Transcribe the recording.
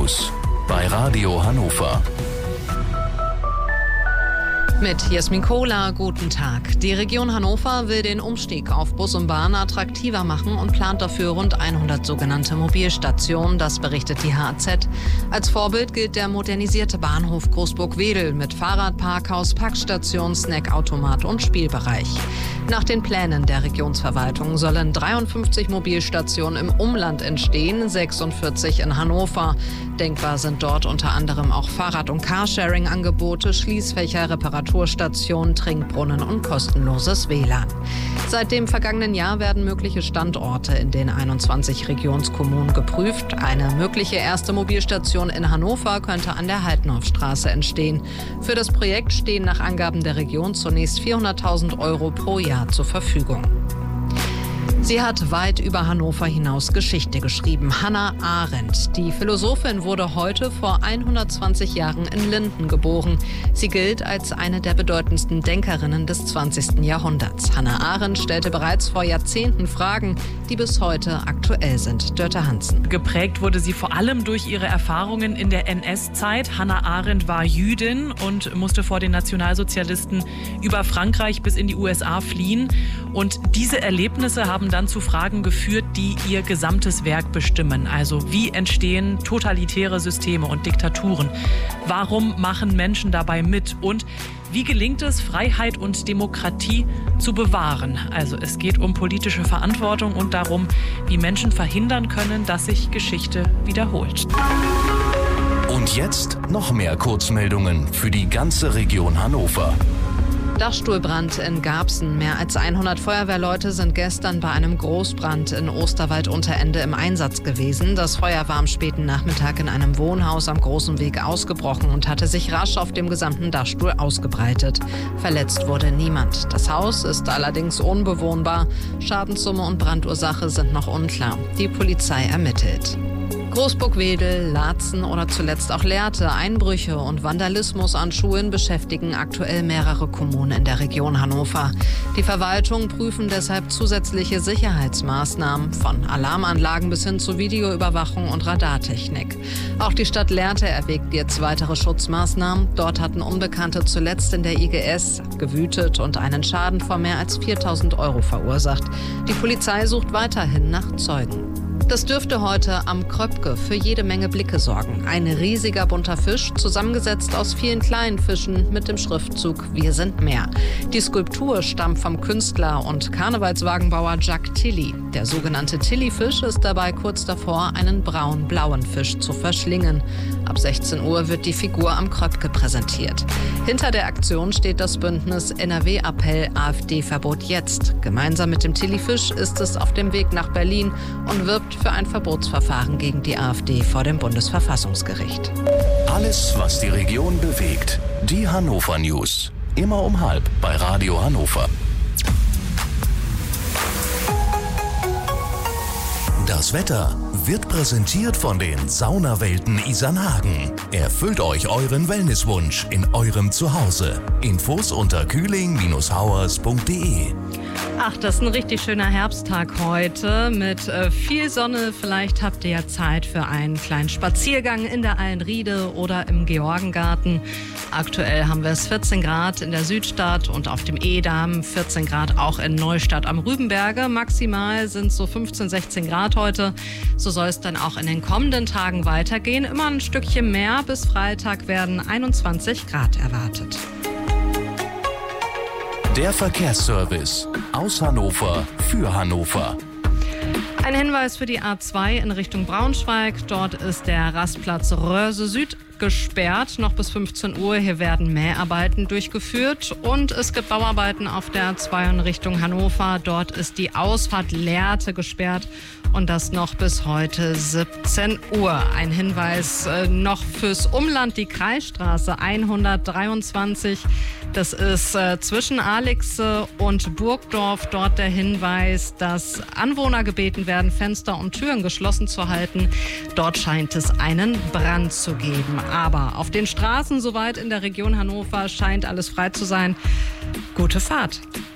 News bei Radio Hannover. Mit Jasmin Kohler, guten Tag. Die Region Hannover will den Umstieg auf Bus und Bahn attraktiver machen und plant dafür rund 100 sogenannte Mobilstationen, das berichtet die HAZ. Als Vorbild gilt der modernisierte Bahnhof Großburg-Wedel mit Fahrradparkhaus, Packstation, Snackautomat und Spielbereich. Nach den Plänen der Regionsverwaltung sollen 53 Mobilstationen im Umland entstehen, 46 in Hannover. Denkbar sind dort unter anderem auch Fahrrad- und Carsharing-Angebote, Schließfächer, Reparaturstationen, Trinkbrunnen und kostenloses WLAN. Seit dem vergangenen Jahr werden mögliche Standorte in den 21 Regionskommunen geprüft. Eine mögliche erste Mobilstation in Hannover könnte an der Haltenhofstraße entstehen. Für das Projekt stehen nach Angaben der Region zunächst 400.000 € pro Jahr zur Verfügung. Sie hat weit über Hannover hinaus Geschichte geschrieben. Hannah Arendt. Die Philosophin wurde heute vor 120 Jahren in Linden geboren. Sie gilt als eine der bedeutendsten Denkerinnen des 20. Jahrhunderts. Hannah Arendt stellte bereits vor Jahrzehnten Fragen, die bis heute aktuell sind. Dörte Hansen. Geprägt wurde sie vor allem durch ihre Erfahrungen in der NS-Zeit. Hannah Arendt war Jüdin und musste vor den Nationalsozialisten über Frankreich bis in die USA fliehen. Und diese Erlebnisse haben dann zu Fragen geführt, die ihr gesamtes Werk bestimmen. Also wie entstehen totalitäre Systeme und Diktaturen? Warum machen Menschen dabei mit? Und wie gelingt es, Freiheit und Demokratie zu bewahren? Also es geht um politische Verantwortung und darum, wie Menschen verhindern können, dass sich Geschichte wiederholt. Und jetzt noch mehr Kurzmeldungen für die ganze Region Hannover. Dachstuhlbrand in Garbsen. Mehr als 100 Feuerwehrleute sind gestern bei einem Großbrand in Osterwald-Unterende im Einsatz gewesen. Das Feuer war am späten Nachmittag in einem Wohnhaus am Großen Weg ausgebrochen und hatte sich rasch auf dem gesamten Dachstuhl ausgebreitet. Verletzt wurde niemand. Das Haus ist allerdings unbewohnbar. Schadenssumme und Brandursache sind noch unklar. Die Polizei ermittelt. Großburg-Wedel, Laatzen oder zuletzt auch Lehrte, Einbrüche und Vandalismus an Schulen beschäftigen aktuell mehrere Kommunen in der Region Hannover. Die Verwaltung prüfen deshalb zusätzliche Sicherheitsmaßnahmen, von Alarmanlagen bis hin zu Videoüberwachung und Radartechnik. Auch die Stadt Lehrte erwägt jetzt weitere Schutzmaßnahmen. Dort hatten Unbekannte zuletzt in der IGS gewütet und einen Schaden von mehr als 4.000 € verursacht. Die Polizei sucht weiterhin nach Zeugen. Das dürfte heute am Kröpke für jede Menge Blicke sorgen. Ein riesiger bunter Fisch, zusammengesetzt aus vielen kleinen Fischen mit dem Schriftzug „Wir sind mehr". Die Skulptur stammt vom Künstler und Karnevalswagenbauer Jack Tilly. Der sogenannte Tilly-Fisch ist dabei kurz davor, einen braun-blauen Fisch zu verschlingen. Ab 16 Uhr wird die Figur am Kröpke präsentiert. Hinter der Aktion steht das Bündnis NRW-Appell AfD-Verbot jetzt. Gemeinsam mit dem Tilly-Fisch ist es auf dem Weg nach Berlin und wirbt für ein Verbotsverfahren gegen die AfD vor dem Bundesverfassungsgericht. Alles, was die Region bewegt. Die Hannover News. Immer um 12 bei Radio Hannover. Das Wetter wird präsentiert von den Saunawelten Isernhagen. Erfüllt euch euren Wellnesswunsch in eurem Zuhause. Infos unter kühling-hauers.de. Ach, das ist ein richtig schöner Herbsttag heute mit viel Sonne. Vielleicht habt ihr ja Zeit für einen kleinen Spaziergang in der Eilenriede oder im Georgengarten. Aktuell haben wir es 14 Grad in der Südstadt und auf dem Edam, 14 Grad auch in Neustadt am Rübenberge. Maximal sind so 15, 16 Grad heute. So soll es dann auch in den kommenden Tagen weitergehen. Immer ein Stückchen mehr. Bis Freitag werden 21 Grad erwartet. Der Verkehrsservice aus Hannover für Hannover. Ein Hinweis für die A2 in Richtung Braunschweig. Dort ist der Rastplatz Röhrse Süd gesperrt, noch bis 15 Uhr. Hier werden Mäharbeiten durchgeführt und es gibt Bauarbeiten auf der A2 in Richtung Hannover. Dort ist die Ausfahrt Lehrte gesperrt und das noch bis heute 17 Uhr. Ein Hinweis noch fürs Umland, die Kreisstraße 123. Das ist zwischen Alixe und Burgdorf. Dort der Hinweis, dass Anwohner gebeten werden, Fenster und Türen geschlossen zu halten. Dort scheint es einen Brand zu geben. Aber auf den Straßen soweit in der Region Hannover scheint alles frei zu sein. Gute Fahrt.